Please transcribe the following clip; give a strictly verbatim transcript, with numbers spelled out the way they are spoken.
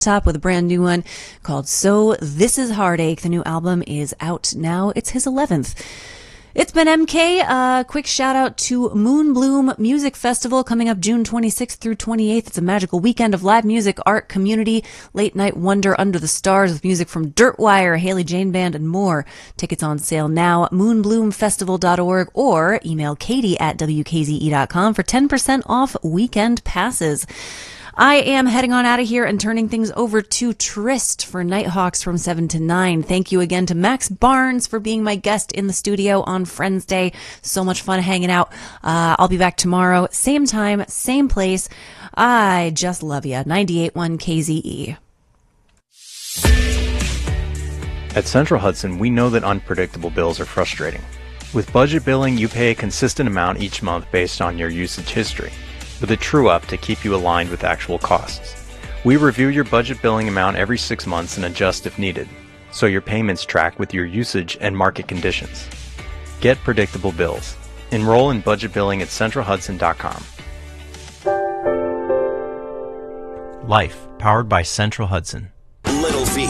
Top with a brand new one called So This Is Heartache. The new album is out now. It's his eleventh. It's been M K. Uh, quick shout out to Moonbloom Music Festival coming up June twenty-sixth through twenty-eighth. It's a magical weekend of live music, art, community, late night wonder under the stars with music from Dirtwire, Haley Jane Band, and more. Tickets on sale now at moonbloom festival dot org or email Katie at W K Z E dot com for ten percent off weekend passes. I am heading on out of here and turning things over to Trist for Nighthawks from seven to nine. Thank you again to Max Barnes for being my guest in the studio on Friends Day. So much fun hanging out. Uh, I'll be back tomorrow, same time, same place. I just love ya. ninety-eight point one K Z E. At Central Hudson, we know that unpredictable bills are frustrating. With budget billing, you pay a consistent amount each month based on your usage history, with a true-up to keep you aligned with actual costs. We review your budget billing amount every six months and adjust if needed, so your payments track with your usage and market conditions. Get predictable bills. Enroll in budget billing at central hudson dot com. Life, powered by Central Hudson.